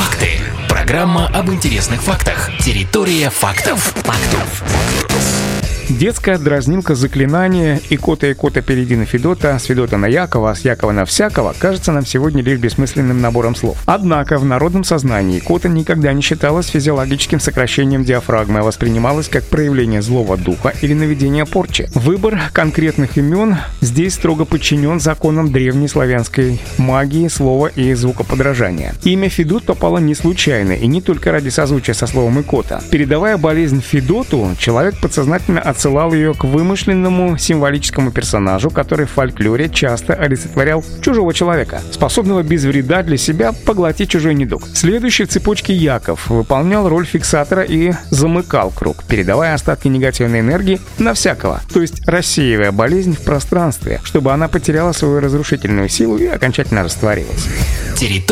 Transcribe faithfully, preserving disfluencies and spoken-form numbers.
Факты. Программа об интересных фактах. Территория фактов. Фактов. Детская дразнилка заклинания «Икота, Икота, перейди на Федота, с Федота на Якова, с Якова на всякого» кажется нам сегодня лишь бессмысленным набором слов. Однако в народном сознании икота никогда не считалась физиологическим сокращением диафрагмы, а воспринималась как проявление злого духа или наведение порчи. Выбор конкретных имен здесь строго подчинен законам древней славянской магии, слова и звукоподражания. Имя Федот попало не случайно и не только ради созвучия со словом «икота». Передавая болезнь Федоту, человек подсознательно отсылал ее к вымышленному символическому персонажу, который в фольклоре часто олицетворял чужого человека, способного без вреда для себя поглотить чужой недуг. Следующий в цепочке Яков выполнял роль фиксатора и замыкал круг, передавая остатки негативной энергии на всякого, то есть рассеивая болезнь в пространстве, чтобы она потеряла свою разрушительную силу и окончательно растворилась.